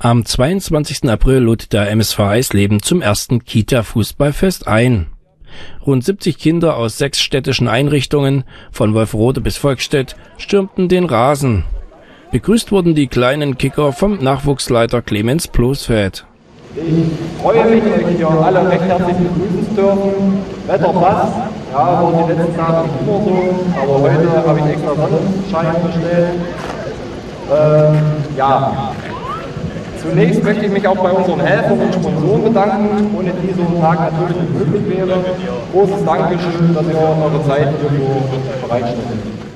Am 22. April lud der MSV Eisleben zum ersten Kita-Fußballfest ein. Rund 70 Kinder aus 6 städtischen Einrichtungen, von Wolfrode bis Volkstedt, stürmten den Rasen. Begrüßt wurden die kleinen Kicker vom Nachwuchsleiter Clemens Plosfeld. Ich freue mich, euch hier alle recht herzlich begrüßen zu dürfen. Wetter passt, ja, war die letzten Tage nicht immer so, aber heute habe ich extra Sonnenschein bestellt. Ja. Zunächst möchte ich mich auch bei unseren Helfern und Sponsoren bedanken, ohne die so ein Tag natürlich nicht möglich wäre. Großes Dankeschön, dass ihr eure Zeit hierfür bereitstellt.